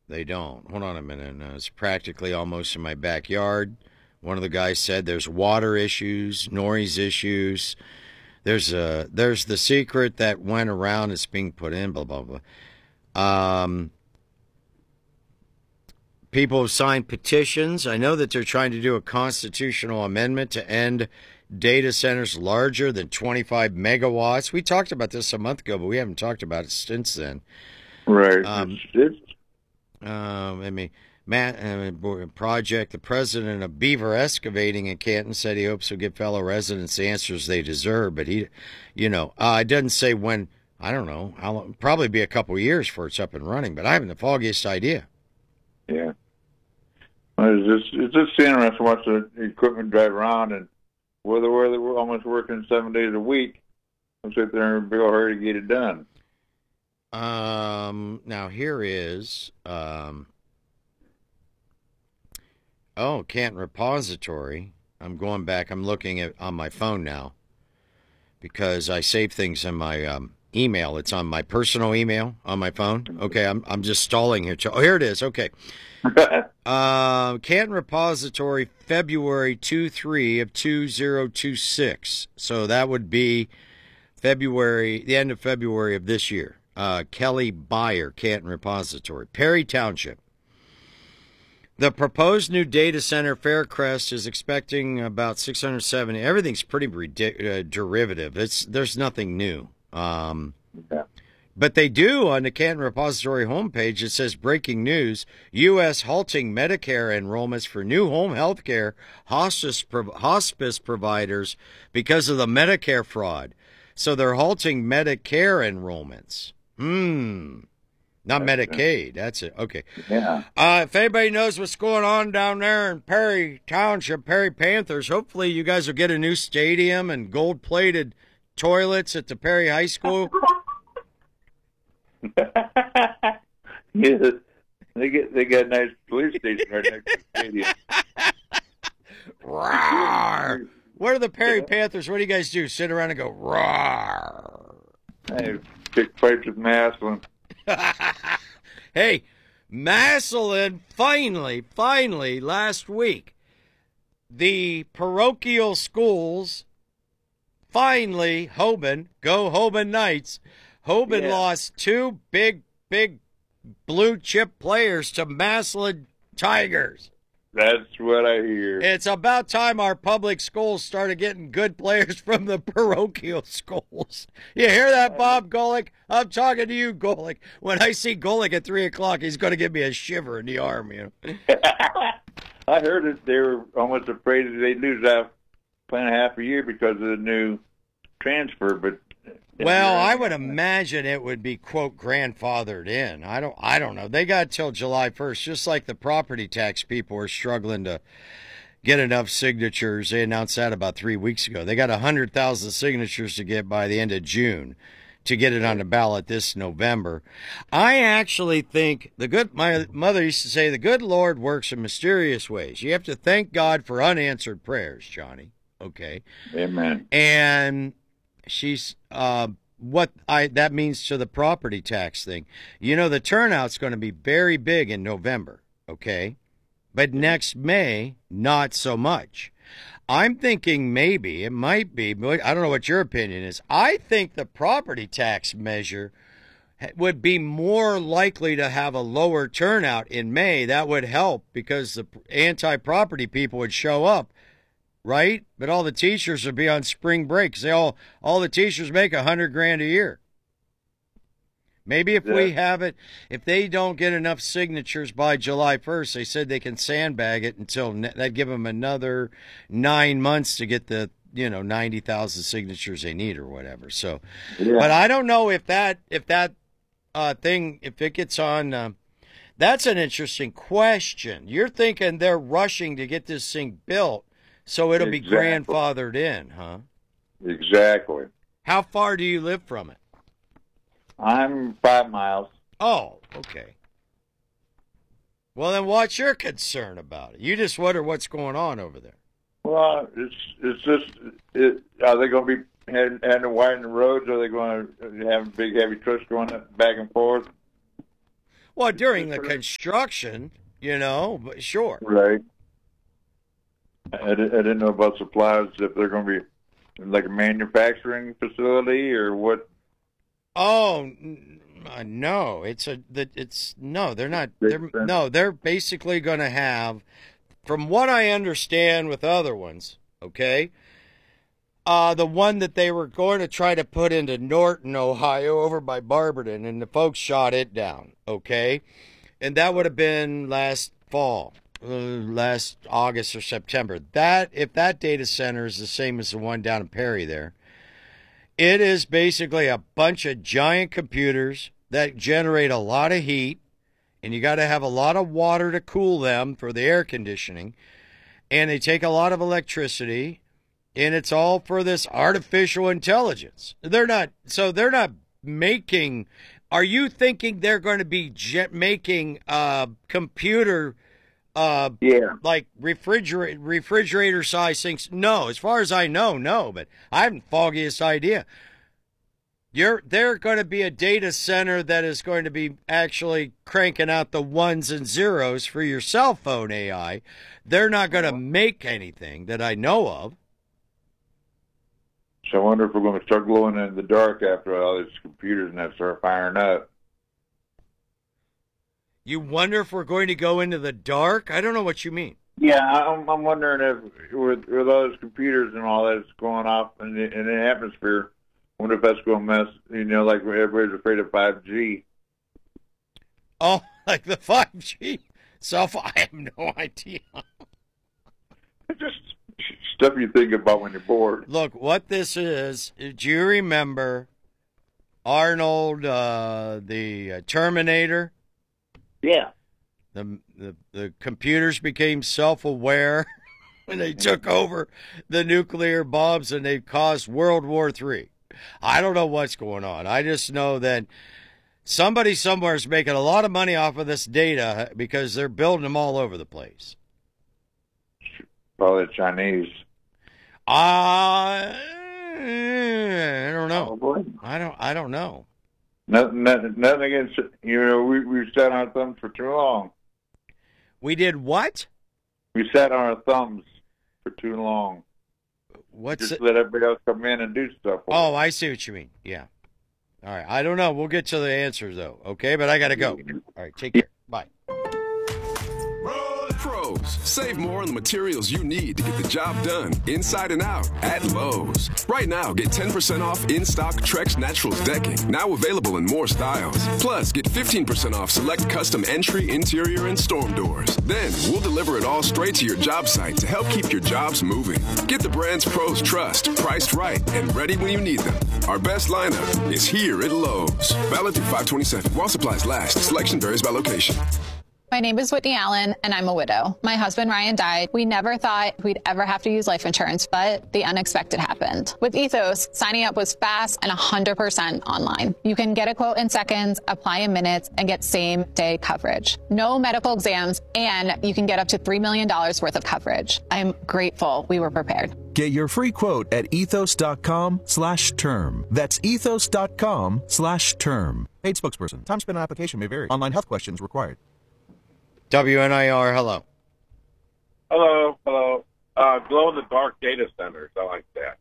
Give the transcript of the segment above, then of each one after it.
They don't. Hold on a minute. It's practically almost in my backyard. One of the guys said there's water issues, noise issues. There's the secret that went around. It's being put in. Blah blah blah. People have signed petitions. I know that they're trying to do a constitutional amendment to end data centers larger than 25 megawatts. We talked about this a month ago, but we haven't talked about it since then. Right. I mean, project. The president of Beaver Excavating in Canton said he hopes he'll give fellow residents the answers they deserve. But it doesn't say when. I don't know. How long, probably be a couple of years before it's up and running. But I haven't the foggiest idea. Yeah. Well, it's just interesting to watch the equipment drive around, and whether we're almost working 7 days a week, I'm sitting there in a big hurry to get it done. Now here is Canton Repository. I'm going back. I'm looking at on my phone now because I save things in my email. It's on my personal email on my phone. Okay, I'm just stalling here. Oh, here it is. Okay. Canton Repository, February 23 of 2026. So that would be the end of February of this year. Kelly Beyer, Canton Repository, Perry Township. The proposed new data center, Faircrest, is expecting about 670. Everything's pretty derivative. There's nothing new. Yeah. But they do on the Canton Repository homepage. It says breaking news: U.S. halting Medicare enrollments for new home health care hospice providers because of the Medicare fraud. So they're halting Medicare enrollments. Not Medicaid. That's it. Okay. Yeah. If anybody knows what's going on down there in Perry Township, Perry Panthers, hopefully you guys will get a new stadium and gold-plated toilets at the Perry High School. Yeah, they got a nice police station right next to the stadium. Roar! What are the Perry Panthers? What do you guys do? Sit around and go roar? Hey, pick fights with Maslin. Hey, Maslin finally last week, the parochial schools finally Hoban, go Hoban Knights. Hoban lost two big blue chip players to Maslin Tigers. That's what I hear. It's about time our public schools started getting good players from the parochial schools. You hear that, Bob Golick? I'm talking to you, Golick. When I see Golick at 3 o'clock, he's going to give me a shiver in the arm. You know? I heard that they were almost afraid that they'd lose out playing half a year because of the new transfer, but. Well, I would imagine it would be, quote, grandfathered in. I don't know. They got till July 1st, just like the property tax people are struggling to get enough signatures. They announced that about 3 weeks ago. They got 100,000 signatures to get by the end of June to get it on the ballot this November. I actually think my mother used to say, the good Lord works in mysterious ways. You have to thank God for unanswered prayers, Johnny. Okay. Amen. And she's that means to the property tax thing. You know, the turnout's going to be very big in November, okay? But next May, not so much. I'm thinking maybe, it might be, but I don't know what your opinion is. I think the property tax measure would be more likely to have a lower turnout in May. That would help because the anti-property people would show up. Right? But all the teachers would be on spring break because all the teachers make $100,000 a year. Maybe if they don't get enough signatures by July 1st, they said they can sandbag it until that'd give them another 9 months to get the 90,000 signatures they need or whatever. So, but I don't know if it gets on. That's an interesting question. You're thinking they're rushing to get this thing built. So it'll be grandfathered in, huh? Exactly. How far do you live from it? I'm 5 miles. Oh, okay. Well, then what's your concern about it? You just wonder what's going on over there. Well, it's just, are they going to be having to widen the roads? Are they going to have big, heavy trucks going back and forth? Well, during the construction, but sure. Right. I didn't know about supplies, if they're going to be like a manufacturing facility or what. Oh, no, no, they're not. They're basically going to have, from what I understand with other ones, okay, the one that they were going to try to put into Norton, Ohio, over by Barberton, and the folks shot it down, okay, and that would have been last fall, last August or September. If that data center is the same as the one down in Perry there, it is basically a bunch of giant computers that generate a lot of heat, and you got to have a lot of water to cool them for the air conditioning, and they take a lot of electricity, and it's all for this artificial intelligence. They're not making. Are you thinking they're going to be making computer? Like refrigerator size things? No, as far as I know, no. But I haven't foggiest idea. They're going to be a data center that is going to be actually cranking out the ones and zeros for your cell phone AI. They're not going to make anything that I know of. So I wonder if we're going to start glowing in the dark after all these computers and that start firing up. You wonder if we're going to go into the dark? I don't know what you mean. Yeah, I'm wondering if with all those computers and all that's going off in the atmosphere, I wonder if that's going to mess, like everybody's afraid of 5G. Oh, like the 5G cell phone? I have no idea. Just stuff you think about when you're bored. Look, what this is, do you remember Arnold, the Terminator? Yeah. The computers became self-aware when they took over the nuclear bombs and they caused World War III. I don't know what's going on. I just know that somebody somewhere is making a lot of money off of this data because they're building them all over the place. Probably the Chinese. I don't know. Probably. I don't know. Nothing against, we sat on our thumbs for too long. We did what? We sat on our thumbs for too long. Just let everybody else come in and do stuff. Oh, I see what you mean. Yeah. All right. I don't know. We'll get to the answers, though. Okay? But I got to go. All right. Take care. Bye. Pros, save more on the materials you need to get the job done inside and out at Lowe's. Right now, get 10% off in-stock Trex Naturals decking, now available in more styles. Plus, get 15% off select custom entry, interior, and storm doors. Then, we'll deliver it all straight to your job site to help keep your jobs moving. Get the brands pros trust, priced right, and ready when you need them. Our best lineup is here at Lowe's. Valid through 5/27. While supplies last. Selection varies by location. My name is Whitney Allen, and I'm a widow. My husband, Ryan, died. We never thought we'd ever have to use life insurance, but the unexpected happened. With Ethos, signing up was fast and 100% online. You can get a quote in seconds, apply in minutes, and get same-day coverage. No medical exams, and you can get up to $3 million worth of coverage. I'm grateful we were prepared. Get your free quote at ethos.com/term. That's ethos.com/term. Paid spokesperson. Time spent on application may vary. Online health questions required. WNIR, hello. Hello. Glow-in-the-dark data centers. I like that.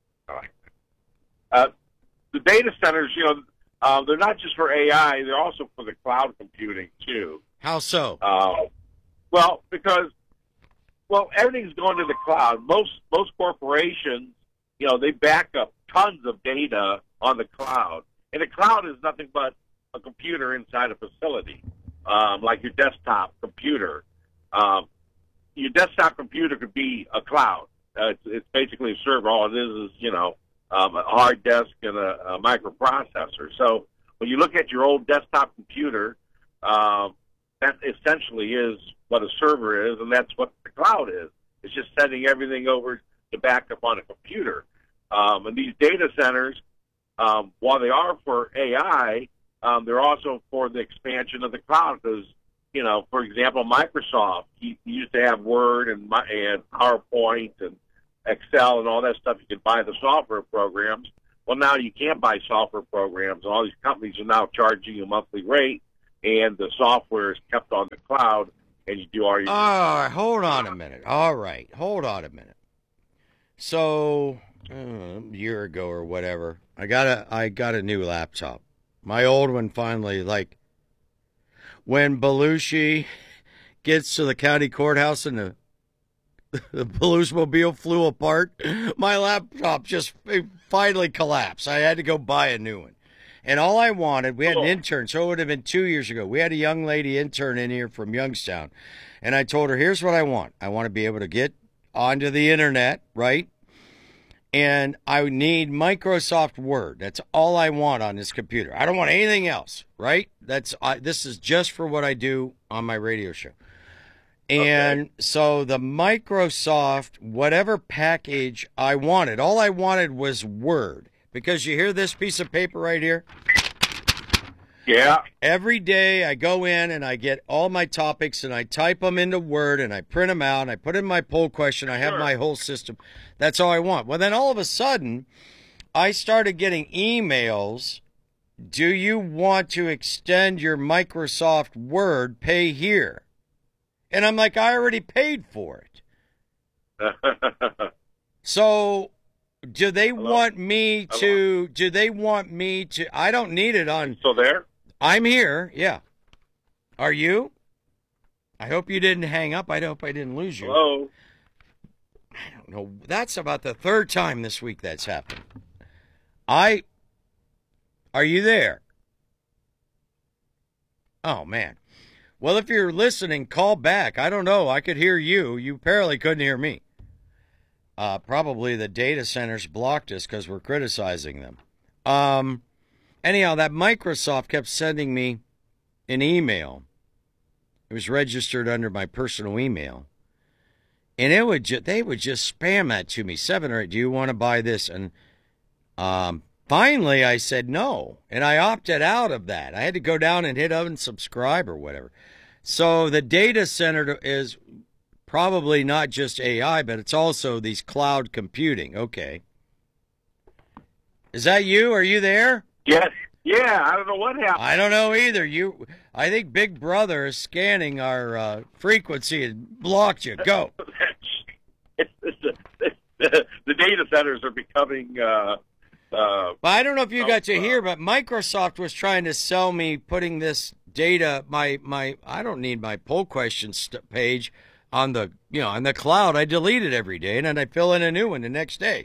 The data centers, they're not just for AI. They're also for the cloud computing, too. How so? Because everything's going to the cloud. Most corporations, they back up tons of data on the cloud. And the cloud is nothing but a computer inside a facility. Like your desktop computer. Your desktop computer could be a cloud. It's basically a server. All it is a hard disk and a microprocessor. So when you look at your old desktop computer, that essentially is what a server is, and that's what the cloud is. It's just sending everything over to back up on a computer. And these data centers, while they are for AI, they're also for the expansion of the cloud because, for example, Microsoft, you used to have Word and PowerPoint and Excel and all that stuff. You could buy the software programs. Well, now you can't buy software programs. All these companies are now charging you a monthly rate and the software is kept on the cloud, and you do all your. Hold on a minute. All right, hold on a minute. So a year ago or whatever, I got a new laptop. My old one finally, like when Belushi gets to the county courthouse and the Belushi-mobile flew apart, my laptop just finally collapsed. I had to go buy a new one. And all I wanted, we had an intern, so it would have been 2 years ago. We had a young lady intern in here from Youngstown. And I told her, here's what I want. I want to be able to get onto the internet, right? And I need Microsoft Word. That's all I want on this computer. I don't want anything else, right? This is just for what I do on my radio show. And so the Microsoft, whatever package I wanted, all I wanted was Word. Because you hear this piece of paper right here? Yeah. Every day I go in and I get all my topics and I type them into Word and I print them out and I put in my poll question. I have my whole system. That's all I want. Well, then all of a sudden, I started getting emails. Do you want to extend your Microsoft Word? Pay here. And I'm like, I already paid for it. So do they want me to, I don't need it on. So there? I'm here. Yeah. Are you? I hope you didn't hang up. I hope I didn't lose you. Hello? I don't know. That's about the third time this week that's happened. Are you there? Oh, man. Well, if you're listening, call back. I don't know. I could hear you. You apparently couldn't hear me. Probably the data centers blocked us because we're criticizing them. Anyhow, that Microsoft kept sending me an email. It was registered under my personal email. And they would just spam that to me. 7 or 8, do you want to buy this? And finally I said no. And I opted out of that. I had to go down and hit unsubscribe or whatever. So the data center is probably not just AI, but it's also these cloud computing. Okay. Is that you? Are you there? Yes. Yeah, I don't know what happened. I don't know either. I think Big Brother is scanning our frequency and blocked you. Go. The data centers are becoming. But I don't know if you got to hear, but Microsoft was trying to sell me putting this data. I don't need my poll questions page on the on the cloud. I delete it every day, and then I fill in a new one the next day.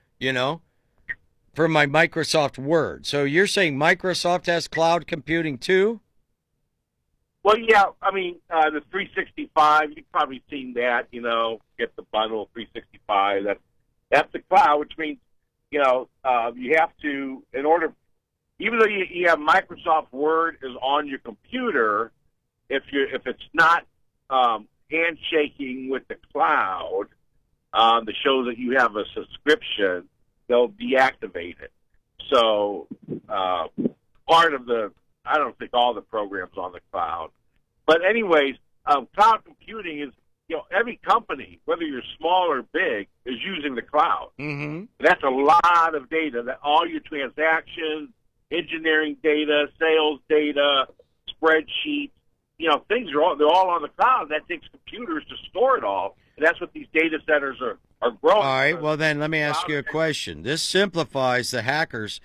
For my Microsoft Word. So you're saying Microsoft has cloud computing too? Well, yeah. I mean, the 365, you've probably seen that, get the bundle 365. That's the cloud, which means, you have to, in order, even though you have Microsoft Word is on your computer, if it's not handshaking with the cloud to show that you have a subscription, they'll deactivate it. So part of I don't think all the programs on the cloud. But anyways, cloud computing is, every company, whether you're small or big, is using the cloud. Mm-hmm. That's a lot of data, that all your transactions, engineering data, sales data, spreadsheets, things they're all on the cloud. That takes computers to store it all. And that's what these data centers are growing. All right, well then let me ask you a question. This simplifies the hackers.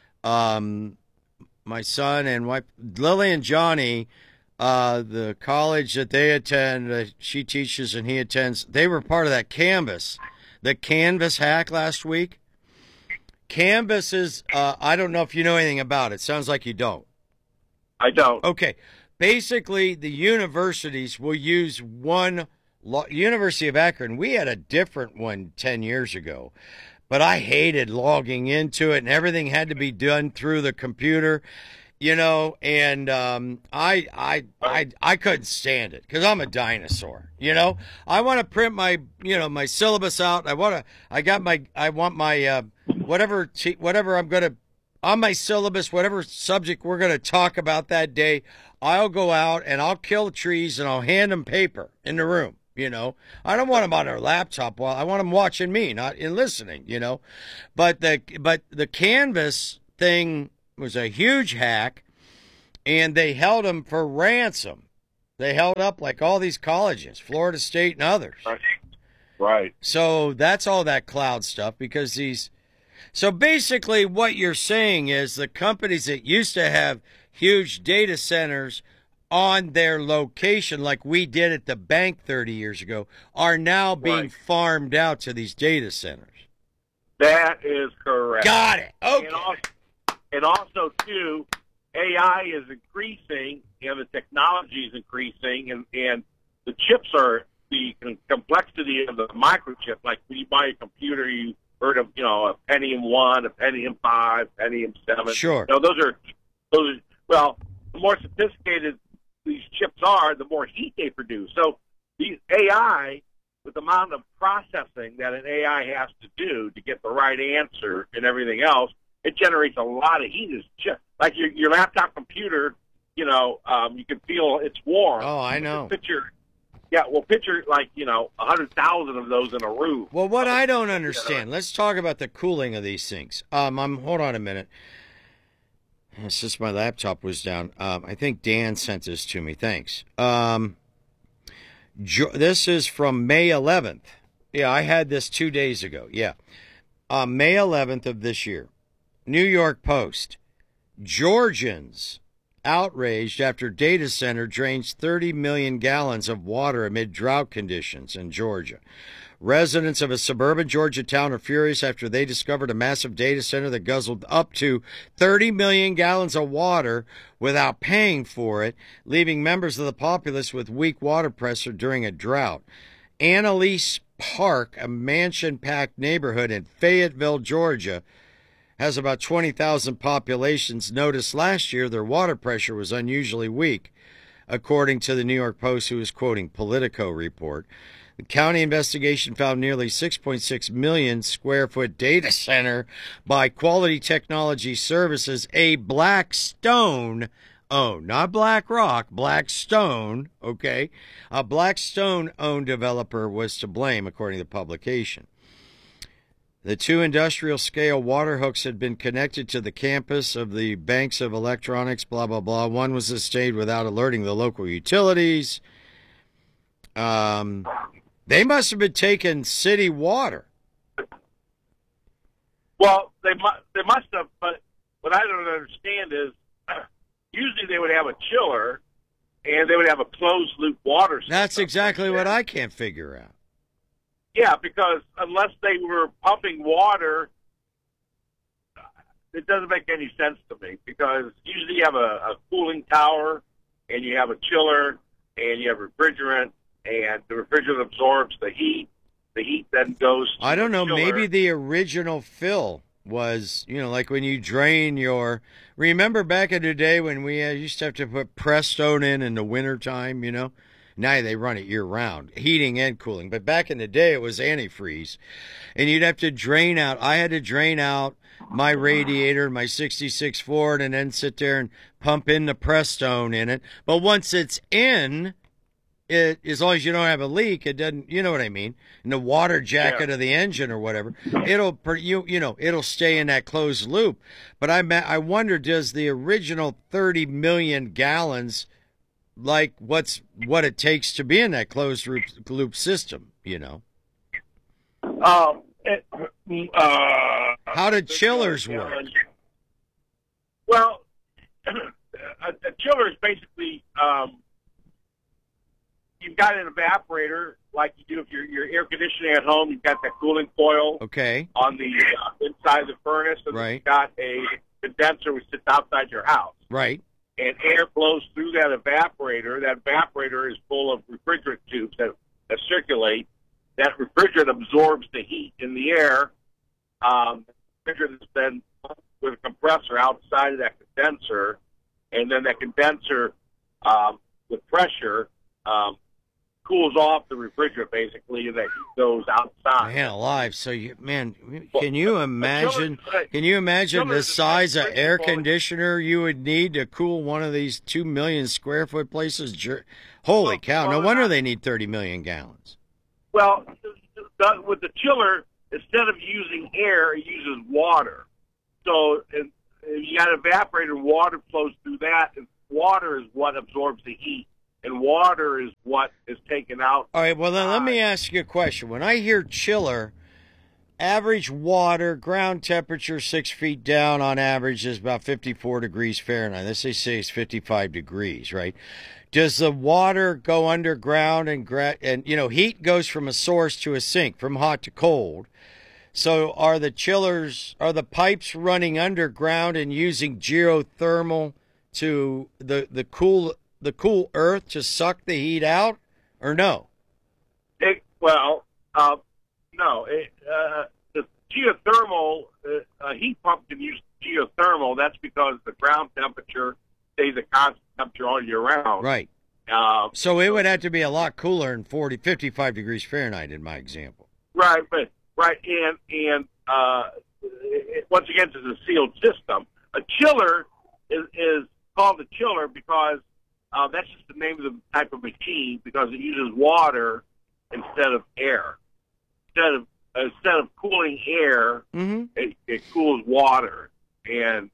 My son and wife, Lily and Johnny, the college that they attend, she teaches and he attends, they were part of that Canvas, the Canvas hack last week. Canvas is, I don't know if you know anything about it. Sounds like you don't. I don't. Okay. Basically, the universities will use one. University of Akron, we had a different one 10 years ago, but I hated logging into it and everything had to be done through the computer, and I couldn't stand it because I'm a dinosaur, I want to print my, my syllabus out. I want my, whatever I'm going to, on my syllabus, whatever subject we're going to talk about that day, I'll go out and I'll kill trees and I'll hand them paper in the room. I don't want them on their laptop while I want them watching me, not in listening, But the Canvas thing was a huge hack. and they held them for ransom. They held up like all these colleges, Florida State and others. Right. So that's all that cloud stuff because these. So basically, what you're saying is the companies that used to have huge data centers on their location, like we did at the bank 30 years ago, are now being farmed out to these data centers. That is correct. Got it. Okay. And also, too, AI is increasing, and the technology is increasing, and the chips are the complexity of the microchip. Like when you buy a computer, you heard of, a Pentium 1, a Pentium 5, Pentium 7. Sure. Those are, well, the more sophisticated these chips are, the more heat they produce. So these AI, with the amount of processing that an AI has to do to get the right answer and everything else, it generates a lot of heat. It's just like your laptop computer, you can feel it's warm. Oh, I know. Picture like, 100,000 of those in a room. Well, what I don't understand, let's talk about the cooling of these things. Hold on a minute. It's just my laptop was down. I think Dan sent this to me. Thanks. This is from May 11th. Yeah, I had this 2 days ago. Yeah. May 11th of this year. New York Post. Georgians outraged after data center drains 30 million gallons of water amid drought conditions in Georgia. Residents of a suburban Georgia town are furious after they discovered a massive data center that guzzled up to 30 million gallons of water without paying for it, leaving members of the populace with weak water pressure during a drought. Annalise Park, a mansion-packed neighborhood in Fayetteville, Georgia, has about 20,000 populations, noticed last year their water pressure was unusually weak, according to the New York Post, who is quoting Politico report. The county investigation found nearly 6.6 million square foot data center by Quality Technology Services, a Blackstone owned, not BlackRock, Blackstone, okay? A Blackstone owned developer was to blame, according to the publication. The two industrial-scale water hooks had been connected to the campus of the banks of electronics, blah, blah, blah. One was installed without alerting the local utilities. They must have been taking city water. Well, they must have, but what I don't understand is usually they would have a chiller and they would have a closed-loop water system. That's exactly what I can't figure out. Yeah, because unless they were pumping water, it doesn't make any sense to me. Because usually you have a cooling tower, and you have a chiller, and you have refrigerant, and the refrigerant absorbs the heat. The heat then goes to I don't know, the chiller. maybe the original fill was, like when you drain your... Remember back in the day when we used to have to put Prestone in the wintertime, Now they run it year-round, heating and cooling. But back in the day, it was antifreeze. And you'd have to drain out. I had to drain out my radiator, my 66 Ford, and then sit there and pump in the Prestone in it. But once it's in, as long as you don't have a leak, it doesn't, you know what I mean? In the water jacket of the engine or whatever, it'll stay in that closed loop. But I wonder, does the original 30 million gallons... like what it takes to be in that closed loop system, How did chillers work? Well, a chiller is basically you've got an evaporator like you do if you're air conditioning at home. You've got that cooling coil on the inside of the furnace, and right. You've got a condenser which sits outside your house. Right. And air blows through that evaporator. That evaporator is full of refrigerant tubes that circulate. That refrigerant absorbs the heat in the air. Refrigerant is then pumped with a compressor outside of that condenser, and then that condenser, with pressure, cools off the refrigerant basically, and that heat goes outside. Man alive! So can you imagine? Can you imagine the size of air conditioner you would need to cool one of these 2 million square foot places? Holy cow! No wonder they need 30 million gallons. Well, with the chiller, instead of using air, it uses water. So you got an evaporator, water flows through that, and water is what absorbs the heat, and water is what is taken out. All right, well, then let me ask you a question. When I hear chiller, average water, ground temperature 6 feet down on average is about 54 degrees Fahrenheit. This they say is 55 degrees, right? Does the water go underground and heat goes from a source to a sink, from hot to cold? So are the pipes running underground and using geothermal to the cool earth to suck the heat out, or no? No. The geothermal heat pump can use geothermal. That's because the ground temperature stays at constant temperature all year round. Right. So it would have to be a lot cooler than 55 degrees Fahrenheit in my example. Right, and once again, it's a sealed system. A chiller is called a chiller because that's just the name of the type of machine, because it uses water instead of air. Instead of cooling air, it cools water. And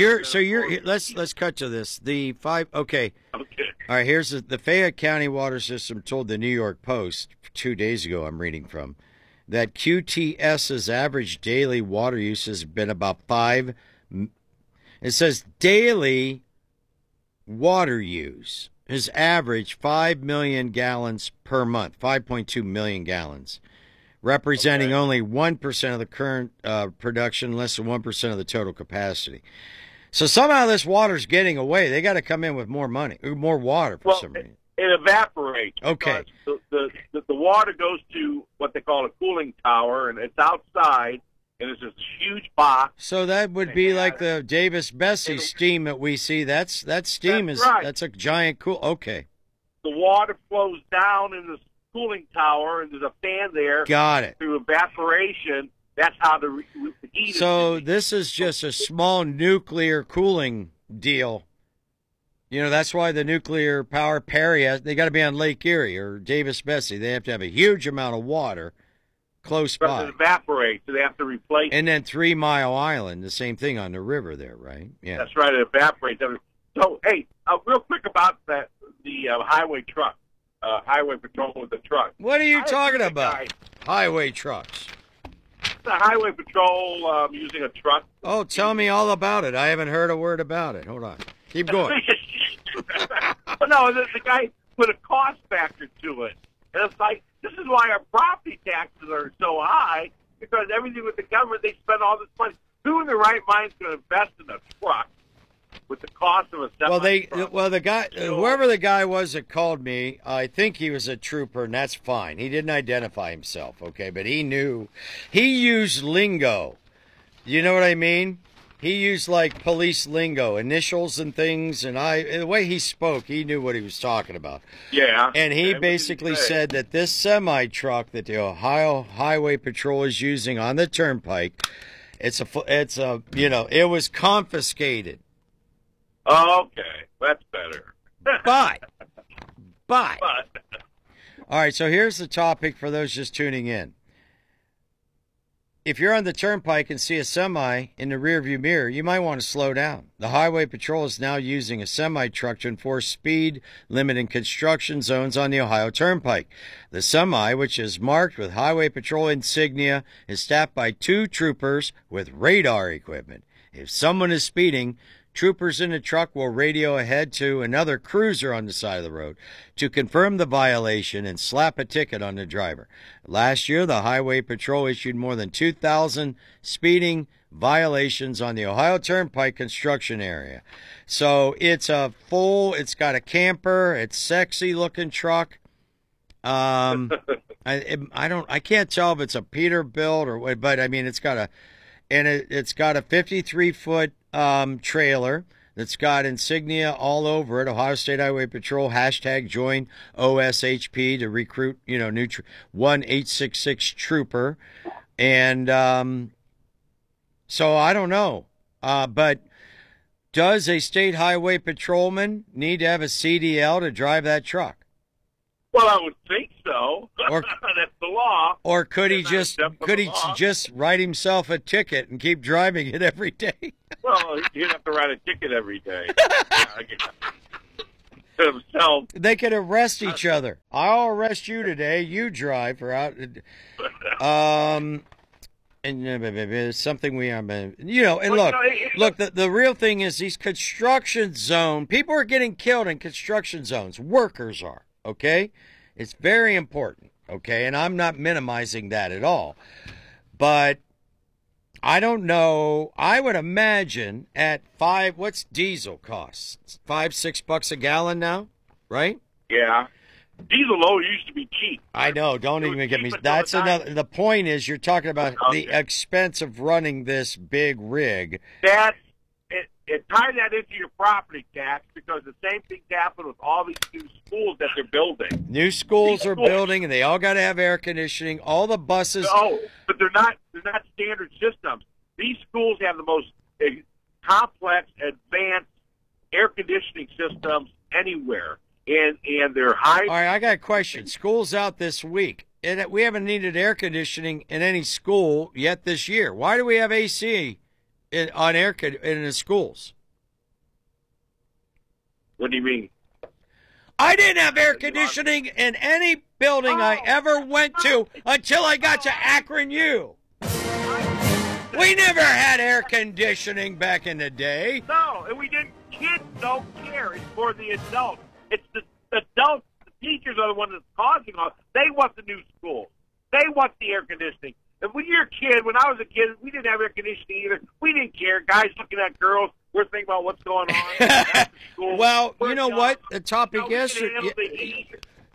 let's cut to this. Okay. All right, here's the Fayette County Water System told the New York Post 2 days ago, I'm reading from, that QTS's average daily water use has been about 5. It says daily water use is average 5 million gallons per month, 5.2 million gallons, representing only 1% of the current production, less than 1% of the total capacity. So somehow this water's getting away. They got to come in with more water for some reason. It evaporates. Okay. The water goes to what they call a cooling tower, and it's outside, and it's this huge box. So that would be like the Davis-Besse steam that we see. That steam that's a giant cool. Okay. The water flows down in this cooling tower, and there's a fan there. Got it. Through evaporation, that's how the heat. So this is just a small nuclear cooling deal. That's why the nuclear power they got to be on Lake Erie or Davis-Besse. They have to have a huge amount of water close by. It evaporates, so they have to replace. And then 3 Mile Island, the same thing on the river there, right? Yeah. That's right. It evaporates. So, hey, real quick about the highway truck, highway patrol with the truck. What are you talking about? Highway trucks. The highway patrol using a truck. Oh, tell me all about it. I haven't heard a word about it. Hold on. Keep going. But no, the guy put a cost factor to it. And it's like, this is why our property taxes are so high, because everything with the government, they spend all this money. Who in their right mind is going to invest in a truck with the cost of a semi-truck? The guy, whoever the guy was that called me, I think he was a trooper, and that's fine. He didn't identify himself, okay, but he used lingo. You know what I mean? He used like police lingo, initials and things, and the way he spoke, he knew what he was talking about. Yeah. And he basically said that this semi-truck that the Ohio Highway Patrol is using on the turnpike, it was confiscated. Oh, okay, that's better. But, all right, so here's the topic for those just tuning in. If you're on the turnpike and see a semi in the rearview mirror, you might want to slow down. The Highway Patrol is now using a semi-truck to enforce speed limit in construction zones on the Ohio Turnpike. The semi, which is marked with Highway Patrol insignia, is staffed by 2 troopers with radar equipment. If someone is speeding, troopers in the truck will radio ahead to another cruiser on the side of the road to confirm the violation and slap a ticket on the driver. Last year, the Highway Patrol issued more than 2,000 speeding violations on the Ohio Turnpike construction area. So it's got a camper, it's sexy looking truck. I can't tell if it's a Peterbilt or what, but I mean, it's got a 53-foot trailer that's got insignia all over it. Ohio State Highway Patrol #join OSHP to recruit, new 1-866 trooper. And so I don't know. But does a state highway patrolman need to have a CDL to drive that truck? Well, I would think so. Or- That's the law. Or could he It's not just exempt from could the he law. just write himself a ticket and keep driving it every day? Well, he'd have to write a ticket every day. To himself. They could arrest each other. I'll arrest you today. You drive for out. And it's something we are, you know. And Well, look, look. The real thing is these construction zone people are getting killed in construction zones. Workers are. Okay, it's very important. Okay, and I'm not minimizing that at all, but I don't know. I would imagine at what's diesel costs? $5-6 a gallon now, right? Yeah. Diesel oil used to be cheap. I know. Don't It was even get me. cheap until That's the another. The point is, you're talking about the Okay. expense of running this big rig. It tie that into your property tax because the same thing's happened with all these new schools that they're building. New schools These are schools- building, and they all got to have air conditioning. All the buses. No, but they're not standard systems. These schools have the most complex, advanced air conditioning systems anywhere, and they're high. All right, I got a question. School's out this week, and we haven't needed air conditioning in any school yet this year. Why do we have AC in the schools? What do you mean? I didn't have air conditioning in any building I ever went to until I got to Akron U. We never had air conditioning back in the day. No, and we didn't. Kids don't care. It's for the adults. It's the adults. The teachers are the ones that's causing all. They want the new schools. They want the air conditioning. And when you're a kid, when I was a kid, we didn't have air conditioning either. We didn't care. Guys looking at girls, we're thinking about what's going on after school. Well, We're you know young. what? The topic We can yesterday, handle the heat.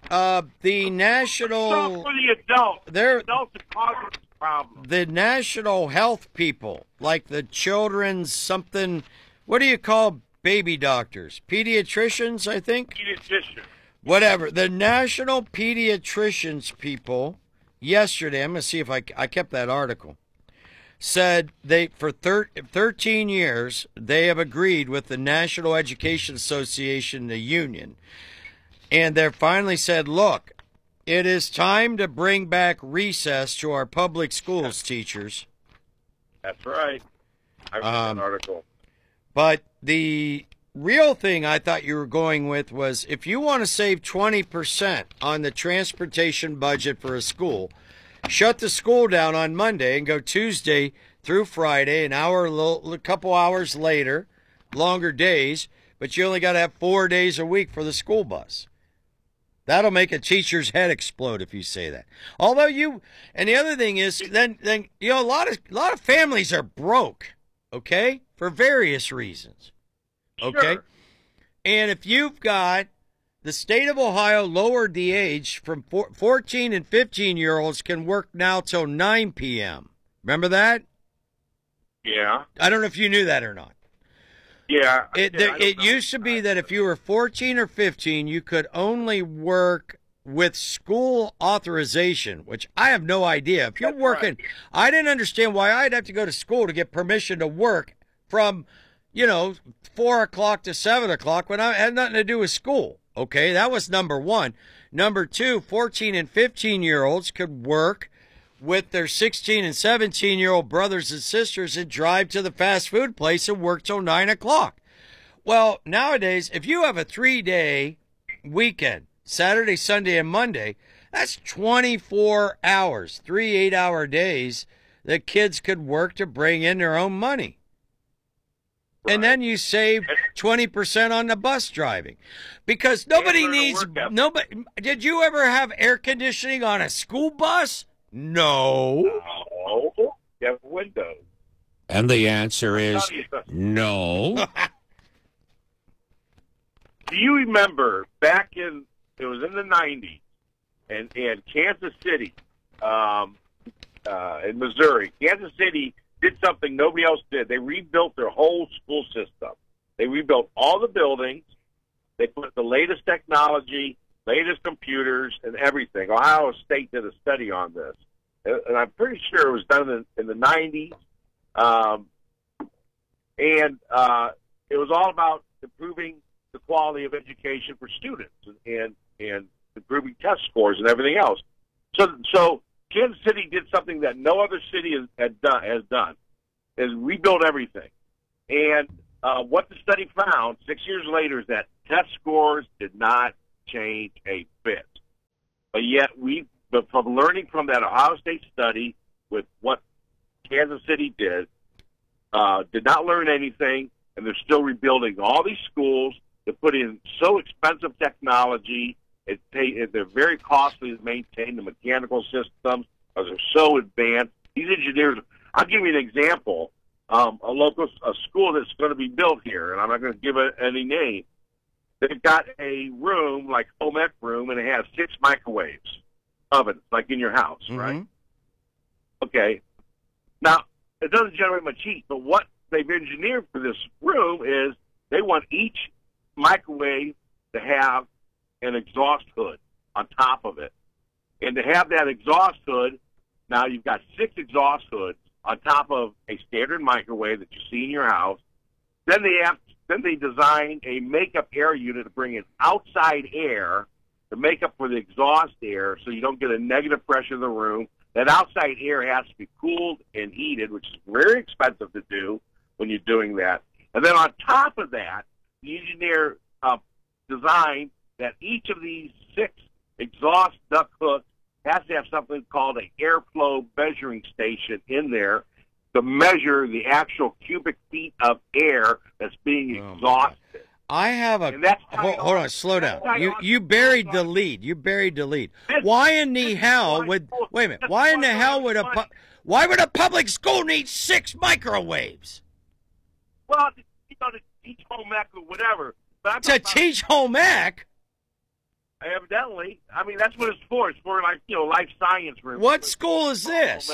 the So national, for the adults, They're- the adults are causing this problem. the national health people, like the children's something. What do you call baby doctors? Pediatricians, I think. Pediatrician. Whatever. The national pediatricians people yesterday, I'm going to see if I kept that article, said they for 13 years they have agreed with the National Education Association, the union, and they're finally said, look, it is time to bring back recess to our public schools teachers. That's right. I read that article. But the real thing I thought you were going with was if you want to save 20% on the transportation budget for a school, shut the school down on Monday and go Tuesday through Friday, a couple hours later, longer days, but you only got to have 4 days a week for the school bus. That'll make a teacher's head explode if you say that. Although and the other thing is, then you know, a lot of families are broke, okay, for various reasons, okay. Sure. And if you've got the state of Ohio lowered the age from 14 and 15-year-olds can work now till 9 p.m. Remember that? Yeah. I don't know if you knew that or not. Yeah. It used to be that if you were 14 or 15, you could only work with school authorization, which I have no idea. If you're That's working, right. I didn't understand why I'd have to go to school to get permission to work from, 4 o'clock to 7 o'clock when I had nothing to do with school. Okay, that was number one. Number two, 14 and 15-year-olds could work with their 16 and 17-year-old brothers and sisters and drive to the fast food place and work till 9 o'clock. Well, nowadays, if you have a 3-day weekend, Saturday, Sunday, and Monday, that's 24 hours, 3 8-hour days that kids could work to bring in their own money. Right. And then you save 20% on the bus driving. Because nobody learn to needs, work ethic. nobody, did you ever have air conditioning on a school bus? No. Oh, you have windows. And the answer is Tell you something. no. Do you remember back it was in the 90s, and Kansas City, in Missouri, Kansas City did something nobody else did. They rebuilt their whole school system. They rebuilt all the buildings. They put the latest technology, latest computers, and everything. Ohio State did a study on this, and I'm pretty sure it was done in the 90s. And it was all about improving the quality of education for students, and improving test scores and everything else. So Kansas City did something that no other city has done, is rebuild everything. And what the study found 6 years later is that test scores did not change a bit. But yet but from learning from that Ohio State study with what Kansas City did not learn anything, and they're still rebuilding all these schools. They put in so expensive technology. They're very costly to maintain. The mechanical systems are so advanced. These engineers, I'll give you an example. A school that's going to be built here, and I'm not going to give any name. They've got a room, like home ec room, and it has 6 microwaves, ovens, like in your house, right? Okay. Now, it doesn't generate much heat, but what they've engineered for this room is they want each microwave to have an exhaust hood on top of it. And to have that exhaust hood, now you've got 6 exhaust hoods on top of a standard microwave that you see in your house. Then they designed a makeup air unit to bring in outside air to make up for the exhaust air so you don't get a negative pressure in the room. That outside air has to be cooled and heated, which is very expensive to do when you're doing that. And then on top of that, the engineer designed that each of these 6 exhaust duct hooks has to have something called an airflow measuring station in there to measure the actual cubic feet of air that's being exhausted. I have a hold on, slow down. You buried the lead. You buried the lead. Why in the hell would wait a minute? Why in the hell would why would a public school need 6 microwaves? Well, to teach home ec or whatever. But to teach home ec? Evidently, I mean that's what it's for. It's for life science room. What school is this?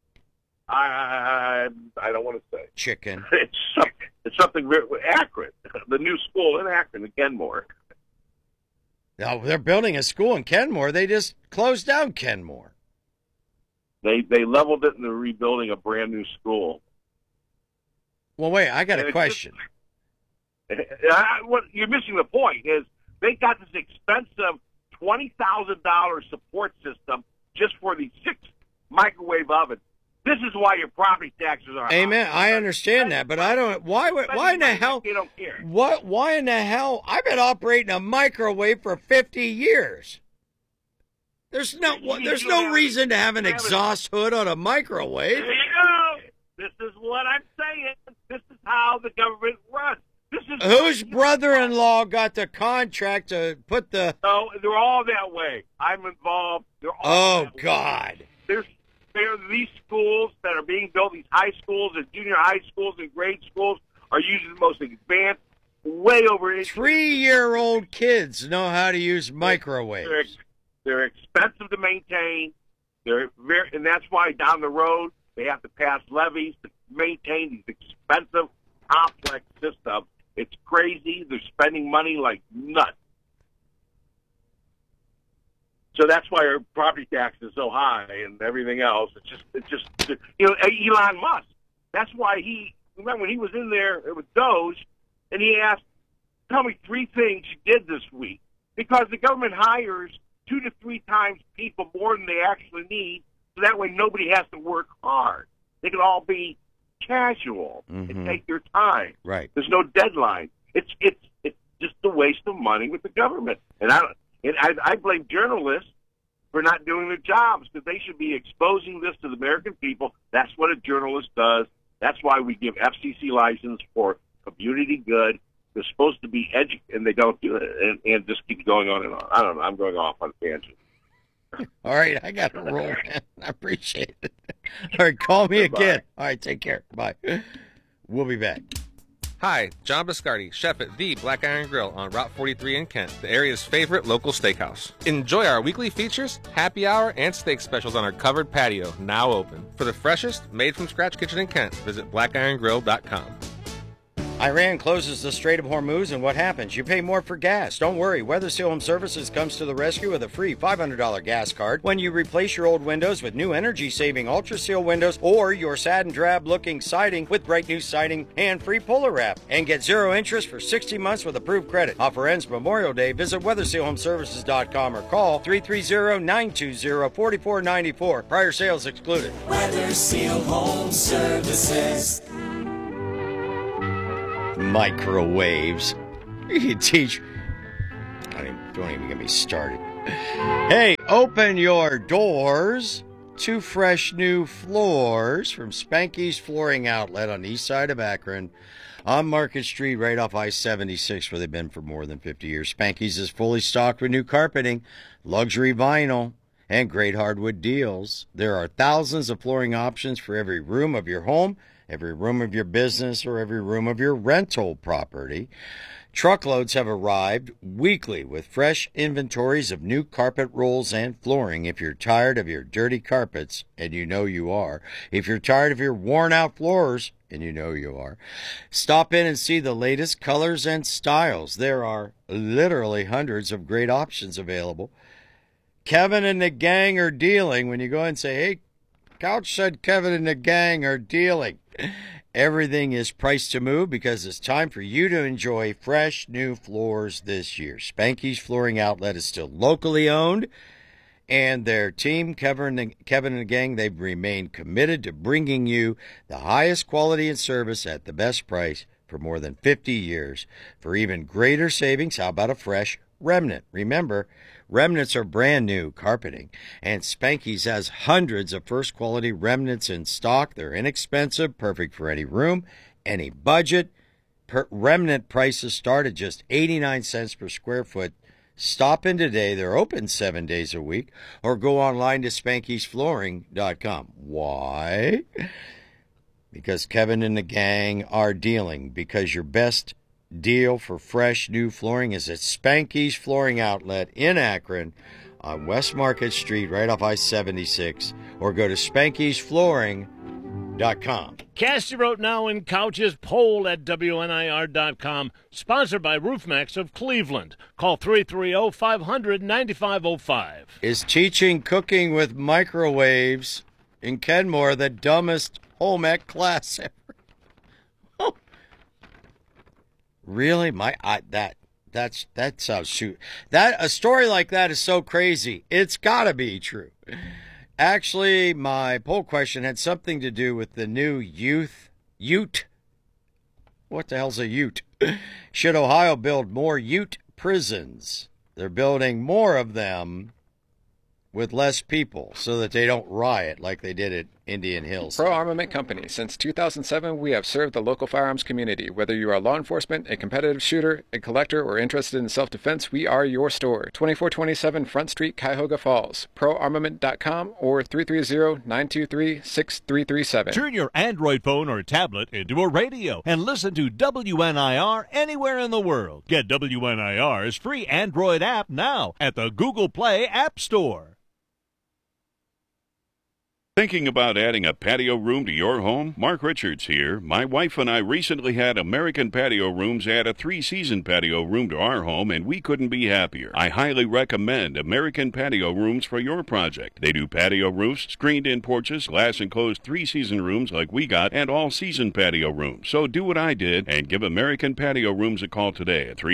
I don't want to say. Chicken. It's something very Akron, the new school in Akron, in Kenmore. No, they're building a school in Kenmore. They just closed down Kenmore. They leveled it and they're rebuilding a brand new school. Well, wait, I got a question. What you're missing the point is they got this expensive $20,000 support system just for these 6 microwave ovens. This is why your property taxes are high. Amen. I understand that, but I don't. Why in the hell? They don't care. Why in the hell? I've been operating a microwave for 50 years. There's no reason to have an exhaust hood on a microwave. There you go. This is what I'm saying. This is how the government runs. Whose brother-in-law got the contract to put the? No, they're all that way. I'm involved. They're all. Oh God. There are these schools that are being built, these high schools and junior high schools and grade schools are using the most advanced, way over 3-year-old kids know how to use microwaves. They're expensive to maintain. And that's why down the road they have to pass levies to maintain these expensive, complex systems. It's crazy. They're spending money like nuts. So that's why our property tax is so high and everything else. It's just Elon Musk. That's why remember when he was in there with Doge and he asked, tell me 3 things you did this week. Because the government hires 2 to 3 times people more than they actually need, so that way nobody has to work hard. They can all be casual and take their time. Right. There's no deadline. It's just a waste of money with the government. And I blame journalists for not doing their jobs because they should be exposing this to the American people. That's what a journalist does. That's why we give FCC license for community good. They're supposed to be educated, and they don't do it, and just keep going on and on. I don't know. I'm going off on a tangent. All right, I got to roll, man. I appreciate it. All right, call me again. All right, take care. Bye. We'll be back. Hi, John Biscardi, chef at The Black Iron Grill on Route 43 in Kent, the area's favorite local steakhouse. Enjoy our weekly features, happy hour, and steak specials on our covered patio, now open. For the freshest, made-from-scratch kitchen in Kent, visit blackirongrill.com. Iran closes the Strait of Hormuz, and what happens? You pay more for gas. Don't worry, Weather Seal Home Services comes to the rescue with a free $500 gas card when you replace your old windows with new energy-saving Ultra Seal windows or your sad and drab-looking siding with bright new siding and free Polar Wrap. And get 0 interest for 60 months with approved credit. Offer ends Memorial Day. Visit WeatherSealHomeServices.com or call 330-920-4494. Prior sales excluded. Weather Seal Home Services. Microwaves. You can teach. Don't even get me started. Hey, open your doors to fresh new floors from Spanky's Flooring Outlet on the east side of Akron on Market Street, right off I-76, where they've been for more than 50 years. Spanky's is fully stocked with new carpeting, luxury vinyl, and great hardwood deals. There are thousands of flooring options for every room of your home, every room of your business, or every room of your rental property. Truckloads have arrived weekly with fresh inventories of new carpet rolls and flooring. If you're tired of your dirty carpets, and you know you are, if you're tired of your worn-out floors, and you know you are, stop in and see the latest colors and styles. There are literally hundreds of great options available. Kevin and the gang are dealing. When you go and say, hey, Couch said Kevin and the gang are dealing. Everything is priced to move because it's time for you to enjoy fresh new floors this year. Spanky's Flooring Outlet is still locally owned, and their team, Kevin and the gang, they've remained committed to bringing you the highest quality and service at the best price for more than 50 years. For even greater savings, how about a fresh remnant? Remember, remnants are brand new carpeting, and Spanky's has hundreds of first quality remnants in stock. They're inexpensive, perfect for any room, any budget. Remnant prices start at just 89 cents per square foot. Stop in today. They're open 7 days a week, or go online to Spanky'sFlooring.com. Why? Because Kevin and the gang are dealing. Because your best deal for fresh new flooring is at Spanky's Flooring Outlet in Akron on West Market Street, right off I-76, or go to Spanky'sFlooring.com. Cast your vote now in Couch's poll at WNIR.com. Sponsored by RoofMax of Cleveland. Call 330-500-9505. Is teaching cooking with microwaves in Kenmore the dumbest home ec class ever? Really? That sounds shoot. A story like that is so crazy. It's gotta be true. Actually, my poll question had something to do with the new Ute. What the hell's a Ute? Should Ohio build more Ute prisons? They're building more of them with less people so that they don't riot like they did at Indian Hills. Pro Armament Company. Since 2007, we have served the local firearms community. Whether you are law enforcement, a competitive shooter, a collector, or interested in self-defense, we are your store. 2427 Front Street, Cuyahoga Falls. ProArmament.com or 330-923-6337. Turn your Android phone or tablet into a radio and listen to WNIR anywhere in the world. Get WNIR's free Android app now at the Google Play App Store. Thinking about adding a patio room to your home? Mark Richards here. My wife and I recently had American Patio Rooms add a 3-season patio room to our home, and we couldn't be happier. I highly recommend American Patio Rooms for your project. They do patio roofs, screened-in porches, glass-enclosed 3-season rooms like we got, and all-season patio rooms. So do what I did and give American Patio Rooms a call today at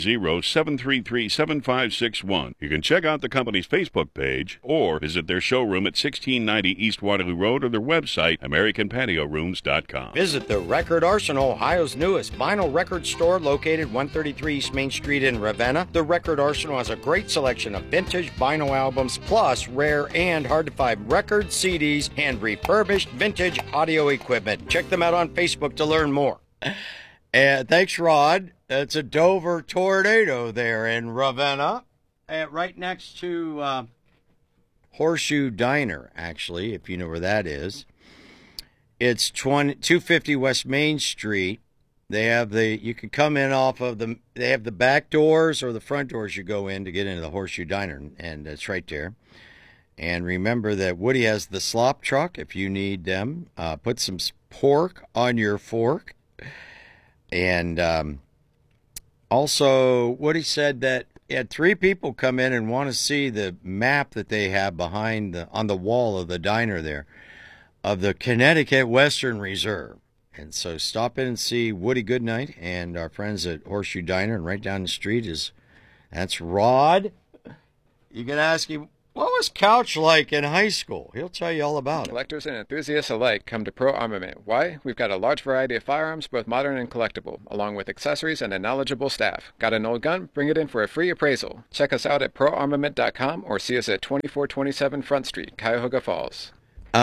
330-733-7561. You can check out the company's Facebook page or visit their showroom at 1690 East Waterloo Road or their website, AmericanPatioRooms.com. Visit the Record Arsenal, Ohio's newest vinyl record store located 133 East Main Street in Ravenna. The Record Arsenal has a great selection of vintage vinyl albums, plus rare and hard-to-find records, CDs, and refurbished vintage audio equipment. Check them out on Facebook to learn more. Thanks, Rod. It's a Dover tornado there in Ravenna, right next to Horseshoe Diner, actually, if you know where that is. It's 250 West Main Street. They have you can come in off of they have the back doors or the front doors you go in to get into the Horseshoe Diner, and it's right there. And remember that Woody has the slop truck if you need them. Put some pork on your fork. And also, Woody said that he had 3 people come in and want to see the map that they have behind on the wall of the diner there of the Connecticut Western Reserve. And so stop in and see Woody Goodnight and our friends at Horseshoe Diner. And right down the street that's Rod. You can ask him, what was Couch like in high school? He'll tell you all about it. Collectors and enthusiasts alike come to Pro Armament. Why? We've got a large variety of firearms, both modern and collectible, along with accessories and a knowledgeable staff. Got an old gun? Bring it in for a free appraisal. Check us out at proarmament.com or see us at 2427 Front Street, Cuyahoga Falls.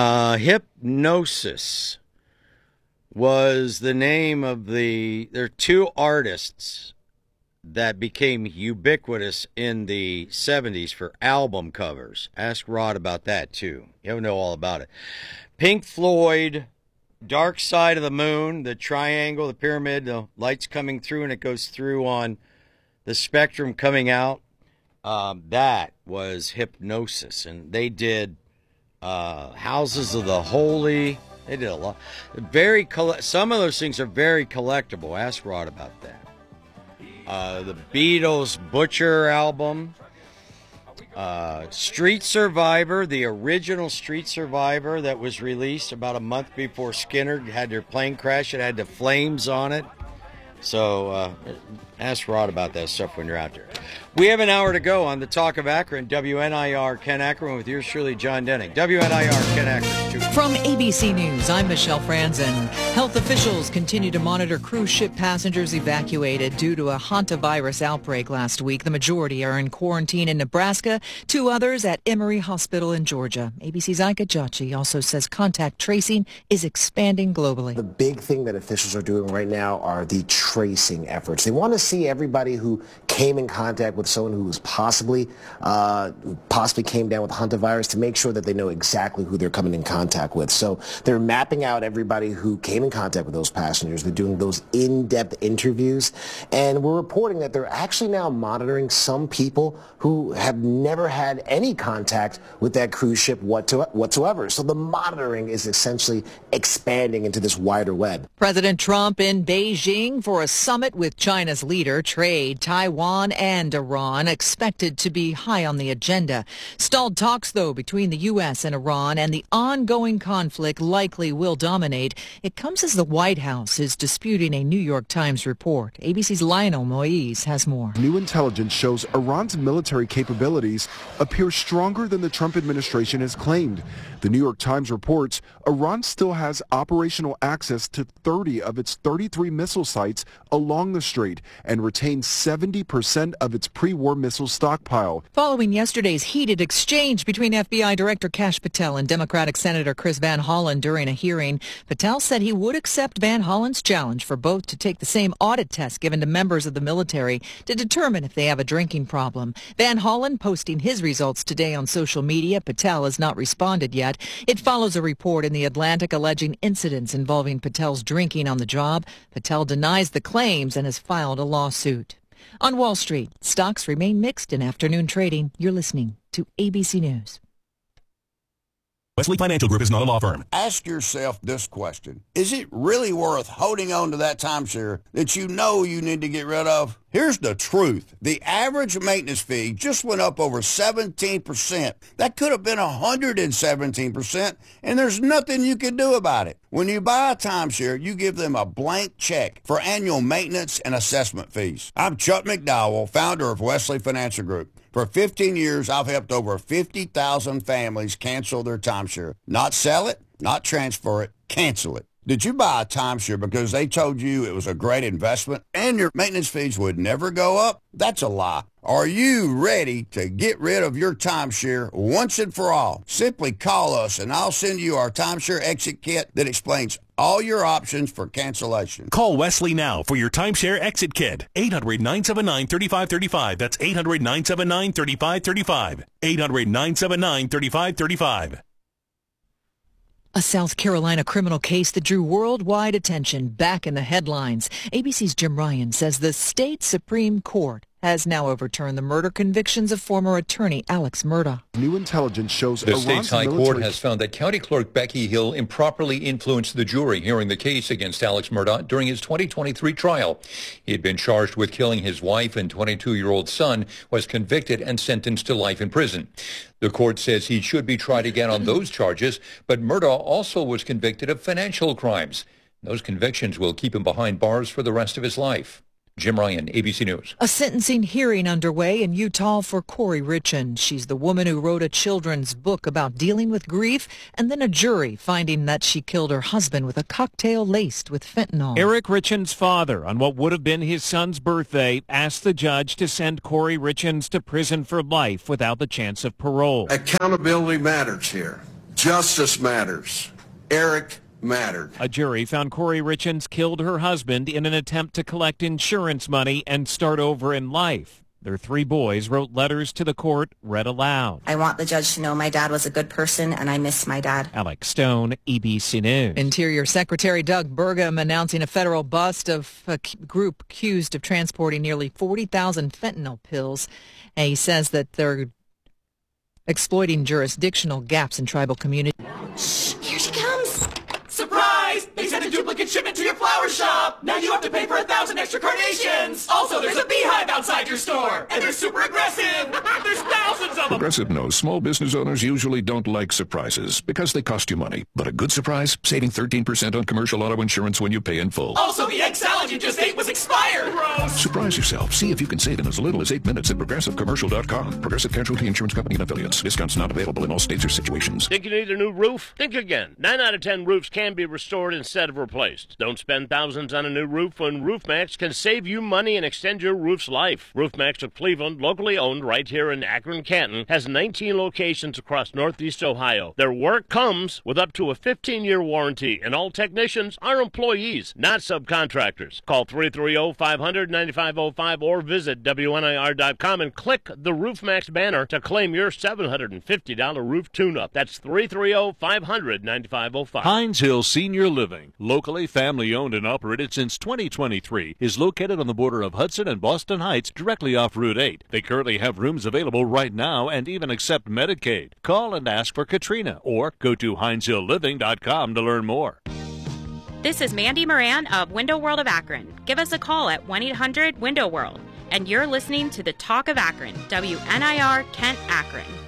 Hypnosis was the name of there are 2 artists that became ubiquitous in the 70s for album covers. Ask Rod about that, too. He'll know all about it. Pink Floyd, Dark Side of the Moon, the triangle, the pyramid, the lights coming through, and it goes through on the spectrum coming out. That was Hypnosis. And they did Houses of the Holy. They did a lot. Some of those things are very collectible. Ask Rod about that. The Beatles Butcher album, Street Survivor, the original Street Survivor that was released about a month before Skinner had their plane crash. It had the flames on it. So ask Rod about that stuff when you're out there. We have an hour to go on the Talk of Akron. WNIR Ken Ackerman with yours truly, John Denning. WNIR Ken Ackerman. From ABC News, I'm Michelle Franzen. Health officials continue to monitor cruise ship passengers evacuated due to a hantavirus outbreak last week. The majority are in quarantine in Nebraska, 2 others at Emory Hospital in Georgia. ABC's Ika Jachi also says contact tracing is expanding globally. The big thing that officials are doing right now are the tracing efforts. They want to see everybody who came in contact with someone who was possibly came down with hantavirus to make sure that they know exactly who they're coming in contact with. So they're mapping out everybody who came in contact with those passengers. They're doing those in-depth interviews, and we're reporting that they're actually now monitoring some people who have never had any contact with that cruise ship whatsoever. So the monitoring is essentially expanding into this wider web. President Trump in Beijing for a summit with China's leader. Trade, Taiwan and Iran expected to be high on the agenda. Stalled talks, though, between the U.S. and Iran, and the ongoing conflict likely will dominate. It comes as the White House is disputing a New York Times report. ABC's Lionel Moise has more. New intelligence shows Iran's military capabilities appear stronger than the Trump administration has claimed. The New York Times reports Iran still has operational access to 30 of its 33 missile sites along the strait and retains 70% of its pre-war missile stockpile. Following yesterday's heated exchange between FBI Director Kash Patel and Democratic Senator Chris Van Hollen during a hearing, Patel said he would accept Van Hollen's challenge for both to take the same audit test given to members of the military to determine if they have a drinking problem. Van Hollen posting his results today on social media. Patel has not responded yet. It follows a report in The Atlantic alleging incidents involving Patel's drinking on the job. Patel denies the claims and has filed a lawsuit. On Wall Street, stocks remain mixed in afternoon trading. You're listening to ABC News. Wesley Financial Group is not a law firm. Ask yourself this question. Is it really worth holding on to that timeshare that you know you need to get rid of? Here's the truth. The average maintenance fee just went up over 17%. That could have been 117%, and there's nothing you can do about it. When you buy a timeshare, you give them a blank check for annual maintenance and assessment fees. I'm Chuck McDowell, founder of Wesley Financial Group. For 15 years, I've helped over 50,000 families cancel their timeshare. Not sell it, not transfer it, cancel it. Did you buy a timeshare because they told you it was a great investment and your maintenance fees would never go up? That's a lie. Are you ready to get rid of your timeshare once and for all? Simply call us and I'll send you our timeshare exit kit that explains all your options for cancellation. Call Wesley now for your timeshare exit kit. 800-979-3535. That's 800-979-3535. 800-979-3535. A South Carolina criminal case that drew worldwide attention back in the headlines. ABC's Jim Ryan says the state Supreme Court has now overturned the murder convictions of former attorney Alex Murdaugh. New intelligence shows the Iran's state's high military... court has found that County Clerk Becky Hill improperly influenced the jury hearing the case against Alex Murdaugh during his 2023 trial. He had been charged with killing his wife and 22-year-old son, was convicted and sentenced to life in prison. The court says he should be tried again on those charges, but Murdaugh also was convicted of financial crimes. Those convictions will keep him behind bars for the rest of his life. Jim Ryan, ABC News. A sentencing hearing underway in Utah for Corey Richin. She's the woman who wrote a children's book about dealing with grief, and then a jury finding that she killed her husband with a cocktail laced with fentanyl. Eric Richins' father, on what would have been his son's birthday, asked the judge to send Corey Richins to prison for life without the chance of parole. Accountability matters here. Justice matters. Eric mattered. A jury found Corey Richins killed her husband in an attempt to collect insurance money and start over in life. Their 3 boys wrote letters to the court, read aloud. I want the judge to know my dad was a good person and I miss my dad. Alex Stone, ABC News. Interior Secretary Doug Burgum announcing a federal bust of a group accused of transporting nearly 40,000 fentanyl pills. And he says that they're exploiting jurisdictional gaps in tribal communities. Shh, here she comes. Surprise! They sent a duplicate shipment to your flower shop. Now you have to pay for 1,000 extra carnations. Also, there's a beehive outside your store, and they're super aggressive. There's thousands of them. Progressive knows small business owners usually don't like surprises because they cost you money. But a good surprise, saving 13% on commercial auto insurance when you pay in full. Also, the egg salad you just ate was expired. Gross. Surprise yourself. See if you can save in as little as 8 minutes at ProgressiveCommercial.com. Progressive Casualty Insurance Company and affiliates. Discounts not available in all states or situations. Think you need a new roof? Think again. 9 out of 10 roofs can be restored instead of replaced. Don't spend thousands on a new roof when RoofMax can save you money and extend your roof's life. RoofMax of Cleveland, locally owned right here in Akron, Canton, has 19 locations across Northeast Ohio. Their work comes with up to a 15-year warranty, and all technicians are employees, not subcontractors. Call 330-500-9505 or visit WNIR.com and click the RoofMax banner to claim your $750 roof tune-up. That's 330-500-9505. Hines Hill Senior Living, locally family-owned and operated since 2023, is located on the border of Hudson and Boston Heights, directly off Route 8. They currently have rooms available right now and even accept Medicaid. Call and ask for Katrina or go to HinesHillLiving.com to learn more. This is Mandy Moran of Window World of Akron. Give us a call at 1-800-WINDOW-WORLD. And you're listening to the Talk of Akron, WNIR Kent Akron.